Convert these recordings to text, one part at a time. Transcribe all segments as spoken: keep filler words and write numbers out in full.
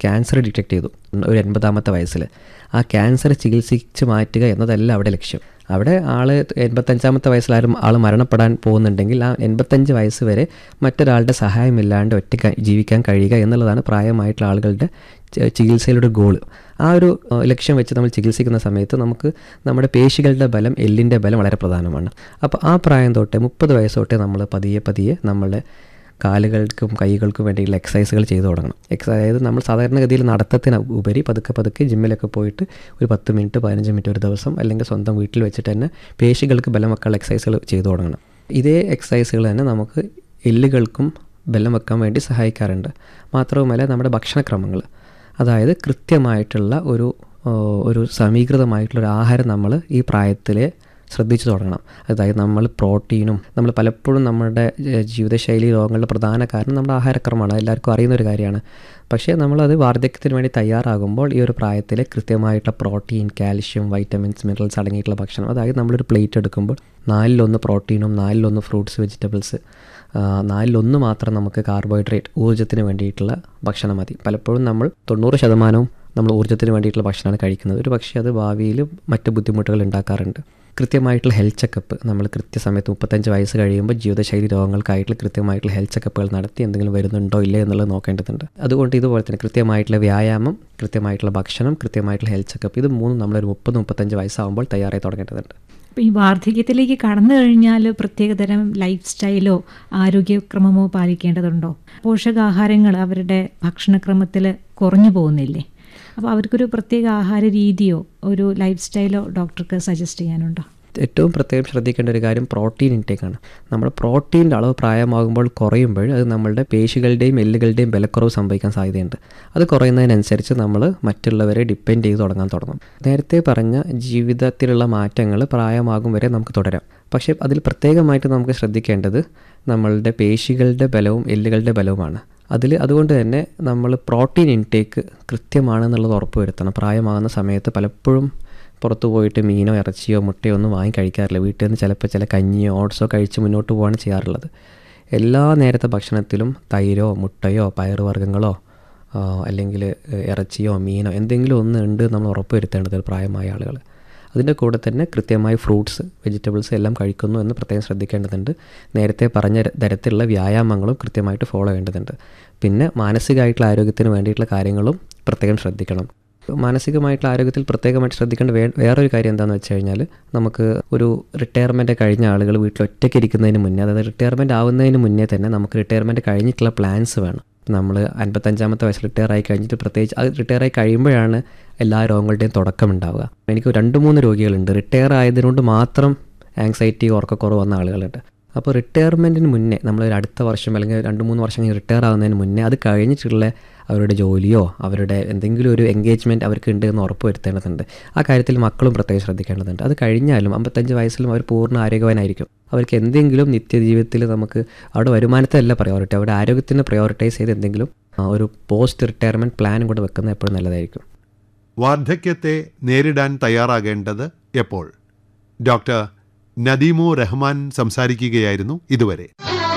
Cancer detect ചെയ്തു ഒരു എൺപതാമത്തെ വയസ്സിൽ. ആ ക്യാൻസർ ചികിത്സിച്ച് മാറ്റുക എന്നതല്ല അവിടെ ലക്ഷ്യം. അവിടെ ആൾ എൺപത്തഞ്ചാമത്തെ വയസ്സിലാരും ആൾ മരണപ്പെടാൻ പോകുന്നുണ്ടെങ്കിൽ ആ എൺപത്തഞ്ച് വയസ്സ് വരെ മറ്റൊരാളുടെ സഹായമില്ലാണ്ട് ഒറ്റ ജീവിക്കാൻ കഴിയുക എന്നുള്ളതാണ് പ്രായമായിട്ടുള്ള ആളുകളുടെ ചികിത്സയിലൂടെ ഗോള്. ആ ഒരു ലക്ഷ്യം വെച്ച് നമ്മൾ ചികിത്സിക്കുന്ന സമയത്ത് നമുക്ക് നമ്മുടെ പേശികളുടെ ബലം, എല്ലിൻ്റെ ബലം വളരെ പ്രധാനമാണ്. അപ്പോൾ ആ പ്രായം തൊട്ടേ മുപ്പത് വയസ്സ് തൊട്ടേ നമ്മൾ പതിയെ പതിയെ നമ്മളുടെ കാലുകൾക്കും കൈകൾക്കും വേണ്ടിയുള്ള എക്സസൈസുകൾ ചെയ്തു തുടങ്ങണം. എക്സ അതായത് നമ്മൾ സാധാരണഗതിയിൽ നടത്തത്തിന് ഉപരി പതുക്കെ പതുക്കെ ജിമ്മിലൊക്കെ പോയിട്ട് ഒരു പത്ത് മിനിറ്റ് പതിനഞ്ച് മിനിറ്റ് ഒരു ദിവസം അല്ലെങ്കിൽ സ്വന്തം വീട്ടിൽ വെച്ചിട്ട് തന്നെ പേശികൾക്ക് ബലം വെക്കാനുള്ള എക്സസൈസുകൾ ചെയ്തു തുടങ്ങണം. ഇതേ എക്സസൈസുകൾ തന്നെ നമുക്ക് എല്ലുകൾക്കും ബലം വെക്കാൻ വേണ്ടി സഹായിക്കാറുണ്ട്. മാത്രവുമല്ല നമ്മുടെ ഭക്ഷണക്രമങ്ങൾ, അതായത് കൃത്യമായിട്ടുള്ള ഒരു ഒരു സമീകൃതമായിട്ടുള്ളൊരു ആഹാരം നമ്മൾ ഈ പ്രായത്തിൽ ശ്രദ്ധിച്ചു തുടങ്ങണം. അതായത് നമ്മൾ പ്രോട്ടീനും, നമ്മൾ പലപ്പോഴും നമ്മുടെ ജീവിതശൈലി രോഗങ്ങളുടെ പ്രധാന കാരണം നമ്മുടെ ആഹാരക്രമമാണ്, എല്ലാവർക്കും അറിയുന്നൊരു കാര്യമാണ്. പക്ഷേ നമ്മളത് വാർദ്ധക്യത്തിന് വേണ്ടി തയ്യാറാകുമ്പോൾ ഈ ഒരു പ്രായത്തിൽ കൃത്യമായിട്ടുള്ള പ്രോട്ടീൻ, കാൽഷ്യം, വൈറ്റമിൻസ്, മിനറൽസ് അടങ്ങിയിട്ടുള്ള ഭക്ഷണം, അതായത് നമ്മളൊരു പ്ലേറ്റ് എടുക്കുമ്പോൾ നാലിലൊന്ന് പ്രോട്ടീനും നാലിലൊന്ന് ഫ്രൂട്ട്സ്, വെജിറ്റബിൾസ്, നാലിലൊന്ന് മാത്രം നമുക്ക് കാർബോഹൈഡ്രേറ്റ് ഊർജ്ജത്തിന് വേണ്ടിയിട്ടുള്ള ഭക്ഷണം മതി. പലപ്പോഴും നമ്മൾ തൊണ്ണൂറ് ശതമാനവും നമ്മൾ ഊർജ്ജത്തിന് വേണ്ടിയിട്ടുള്ള ഭക്ഷണമാണ് കഴിക്കുന്നത്. ഒരു പക്ഷേ അത് ഭാവിയിൽ മറ്റ് ബുദ്ധിമുട്ടുകൾ ഉണ്ടാക്കാറുണ്ട്. കൃത്യമായിട്ടുള്ള ഹെൽത്ത് ചെക്കപ്പ് നമ്മൾ കൃത്യസമയത്ത് മുപ്പത്തഞ്ച് വയസ്സ് കഴിയുമ്പോൾ ജീവിതശൈലി രോഗങ്ങൾക്കായിട്ടുള്ള കൃത്യമായിട്ടുള്ള ഹെൽത്ത് ചെക്കപ്പുകൾ നടത്തി എന്തെങ്കിലും വരുന്നുണ്ടോ ഇല്ലേ എന്നുള്ളത് നോക്കേണ്ടതുണ്ട്. അതുകൊണ്ട് ഇതുപോലെ തന്നെ കൃത്യമായിട്ടുള്ള വ്യായാമം, കൃത്യമായിട്ടുള്ള ഭക്ഷണം, കൃത്യമായിട്ടുള്ള ഹെൽത്ത് ചെക്കപ്പ്, ഇത് മൂന്നും നമ്മളൊരു മുപ്പത് മുപ്പത്തഞ്ച് വയസ്സാകുമ്പോൾ തയ്യാറായി തുടങ്ങേണ്ടതുണ്ട്. ഈ വാർദ്ധക്യത്തിലേക്ക് കടന്നു കഴിഞ്ഞാൽ പ്രത്യേകതരം ലൈഫ് സ്റ്റൈലോ ആരോഗ്യക്രമമോ പാലിക്കേണ്ടതുണ്ടോ? പോഷകാഹാരങ്ങൾ അവരുടെ ഭക്ഷണക്രമത്തിൽ കുറഞ്ഞു പോകുന്നില്ലേ? അപ്പോൾ അവർക്കൊരു പ്രത്യേക ആഹാര രീതിയോ ഒരു ലൈഫ് സ്റ്റൈലോ ഡോക്ടർക്ക് സജസ്റ്റ് ചെയ്യാനുണ്ടോ? ഏറ്റവും പ്രത്യേകം ശ്രദ്ധിക്കേണ്ട ഒരു കാര്യം പ്രോട്ടീൻ ഇൻടേക്കാണ്. നമ്മൾ പ്രോട്ടീൻ്റെ അളവ് പ്രായമാകുമ്പോൾ കുറയുമ്പോൾ അത് നമ്മളുടെ പേശികളുടെയും എല്ലുകളുടെയും ബലക്കുറവ് സംഭവിക്കാൻ സാധ്യതയുണ്ട്. അത് കുറയുന്നതിനനുസരിച്ച് നമ്മൾ മറ്റുള്ളവരെ ഡിപ്പെൻഡ് ചെയ്ത് തുടങ്ങാൻ തുടങ്ങും. നേരത്തെ പറഞ്ഞ ജീവിതത്തിലുള്ള മാറ്റങ്ങൾ പ്രായമാകും വരെ നമുക്ക് തുടരാം. പക്ഷേ അതിൽ പ്രത്യേകമായിട്ട് നമുക്ക് ശ്രദ്ധിക്കേണ്ടത് നമ്മളുടെ പേശികളുടെ ബലവും എല്ലുകളുടെ ബലവുമാണ്. അതിൽ അതുകൊണ്ട് തന്നെ നമ്മൾ പ്രോട്ടീൻ ഇൻടേക്ക് കൃത്യമാണെന്നുള്ളത് ഉറപ്പ് വരുത്തണം. പ്രായമാകുന്ന സമയത്ത് പലപ്പോഴും പുറത്തു പോയിട്ട് മീനോ ഇറച്ചിയോ മുട്ടയോ ഒന്നും വാങ്ങി കഴിക്കാറില്ല. വീട്ടിൽ നിന്ന് ചിലപ്പോൾ ചില കഞ്ഞിയോ ഓട്സോ കഴിച്ച് മുന്നോട്ട് പോവുകയാണ് ചെയ്യാറുള്ളത്. എല്ലാ നേരത്തെ ഭക്ഷണത്തിലും തൈരോ മുട്ടയോ പയറുവർഗ്ഗങ്ങളോ അല്ലെങ്കിൽ ഇറച്ചിയോ മീനോ എന്തെങ്കിലും ഒന്ന് ഉണ്ട് നമ്മൾ ഉറപ്പ് വരുത്തേണ്ടത് പ്രായമായ ആളുകൾ. അതിൻ്റെ കൂടെ തന്നെ കൃത്യമായി ഫ്രൂട്ട്സ്, വെജിറ്റബിൾസ് എല്ലാം കഴിക്കുന്നു എന്ന് പ്രത്യേകം ശ്രദ്ധിക്കേണ്ടതുണ്ട്. നേരത്തെ പറഞ്ഞ തരത്തിലുള്ള വ്യായാമങ്ങളും കൃത്യമായിട്ട് ഫോളോ ചെയ്യേണ്ടതുണ്ട്. പിന്നെ മാനസികമായിട്ടുള്ള ആരോഗ്യത്തിന് വേണ്ടിയിട്ടുള്ള കാര്യങ്ങളും പ്രത്യേകം ശ്രദ്ധിക്കണം. മാനസികമായിട്ടുള്ള ആരോഗ്യത്തിൽ പ്രത്യേകമായിട്ട് ശ്രദ്ധിക്കേണ്ട വേ വേറൊരു കാര്യം എന്താണെന്ന് വെച്ച് കഴിഞ്ഞാൽ, നമുക്ക് ഒരു റിട്ടയർമെൻറ്റ് കഴിഞ്ഞ ആളുകൾ വീട്ടിൽ ഒറ്റയ്ക്ക് ഇരിക്കുന്നതിന് മുന്നേ, അതായത് റിട്ടയർമെൻറ്റ് ആവുന്നതിന് മുന്നേ തന്നെ നമുക്ക് റിട്ടയർമെൻറ്റ് കഴിഞ്ഞിട്ടുള്ള പ്ലാൻസ് വേണം. നമ്മൾ അൻപത്തഞ്ചാമത്തെ വയസ്സിൽ റിട്ടയർ ആയി കഴിഞ്ഞിട്ട്, പ്രത്യേകിച്ച് അത് റിട്ടയർ ആയി കഴിയുമ്പോഴാണ് എല്ലാ രോഗങ്ങളുടെയും തുടക്കമുണ്ടാവുക. എനിക്ക് രണ്ട് മൂന്ന് രോഗികളുണ്ട് റിട്ടയർ ആയതിനോട് മാത്രം ആങ്സൈറ്റി, ഉറക്കക്കുറവ് വന്ന ആളുകളുണ്ട്. അപ്പോൾ റിട്ടയർമെൻറ്റിന് മുന്നേ നമ്മളൊരു അടുത്ത വർഷം അല്ലെങ്കിൽ രണ്ട് മൂന്ന് വർഷം കഴിഞ്ഞ് റിട്ടയർ ആവുന്നതിന് മുന്നേ അത് കഴിഞ്ഞിട്ടുള്ള അവരുടെ ജോലിയോ അവരുടെ എന്തെങ്കിലും ഒരു എൻഗേജ്മെൻറ്റ് അവർക്ക് ഉണ്ട് എന്ന് ഉറപ്പ് വരുത്തേണ്ടതുണ്ട്. ആ കാര്യത്തിൽ മക്കളും പ്രത്യേകം ശ്രദ്ധിക്കേണ്ടതുണ്ട്. അത് കഴിഞ്ഞാലും അമ്പത്തഞ്ച് വയസ്സിലും അവർ പൂർണ്ണ ആരോഗ്യവാനായിരിക്കും. അവർക്ക് എന്തെങ്കിലും നിത്യജീവിതത്തിൽ നമുക്ക് അവിടെ വരുമാനത്തിലല്ല പ്രയോറിറ്റി, അവരുടെ ആരോഗ്യത്തിന് പ്രയോറിറ്റൈസ് ചെയ്ത് എന്തെങ്കിലും ഒരു പോസ്റ്റ് റിട്ടയർമെൻറ്റ് പ്ലാനും കൂടെ വെക്കുന്നത് എപ്പോഴും നല്ലതായിരിക്കും. വാർദ്ധക്യത്തെ നേരിടാൻ തയ്യാറാകേണ്ടത് എപ്പോൾ? ഡോക്ടർ നദീമു റഹ്മാൻ സംസാരിക്കുകയായിരുന്നു ഇതുവരെ.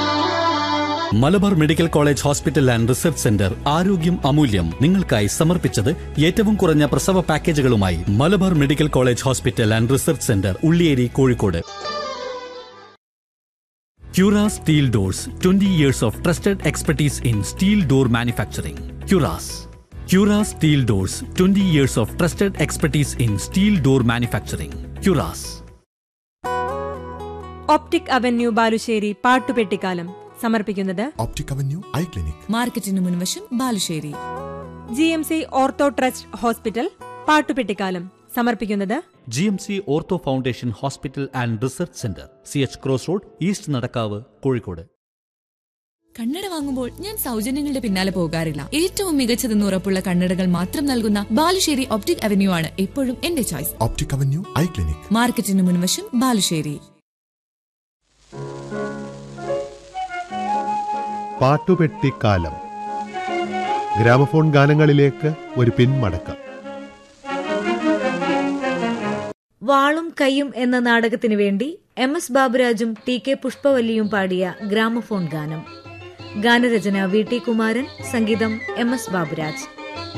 Malabar medical college hospital and research centre ആരോഗ്യം അമൂല്യം നിങ്ങൾക്കായി സമർപ്പിച്ചത് ഏറ്റവും കുറഞ്ഞ പ്രസവ പാക്കേജുകളുമായി Malabar medical college hospital and research centre, Ulliyeri, Kozhikode. Cura Steel Doors, twenty years of trusted expertise in steel door manufacturing. Curas. Cura Steel Doors, twenty years of trusted expertise in steel door manufacturing. Curas. Optic avenue Balussery പാട്ടുപെട്ടിക്കാലം സമർപ്പിക്കുന്നത് optic avenue I clinic, മാർക്കറ്റിന് മുൻവശം, Balussery. G M C ortho trust hospital പാട്ടുപെട്ടിക്കാലം സമർപ്പിക്കുന്നത് G M C ortho foundation hospital and research centre, C H cross road, east Nadakkavu, Kozhikode. കണ്ണട വാങ്ങുമ്പോൾ ഞാൻ സൗജന്യങ്ങളുടെ പിന്നാലെ പോകാറില്ല. ഏറ്റവും മികച്ചതെന്ന് ഉറപ്പുള്ള കണ്ണടകൾ മാത്രം നൽകുന്ന ബാലുശ്ശേരി ഒപ്റ്റിക് അവന്യൂ ആണ് എപ്പോഴും എന്റെ choice. Optic avenue I clinic, മാർക്കറ്റിന് മുൻവശം, ബാലുശ്ശേരി. പാട്ടുപെട്ടിക്കാലം. ഗ്രാമഫോൺ ഗാനങ്ങളിലേക്ക് ഒരു പിന്മടക്കം. വാളും കയ്യും എന്ന നാടകത്തിനു വേണ്ടി എം എസ് ബാബുരാജും ടി കെ പുഷ്പവല്ലിയും പാടിയ ഗ്രാമഫോൺ ഗാനം. ഗാനരചന വി ടി കുമാരൻ, സംഗീതം എം എസ് ബാബുരാജ്.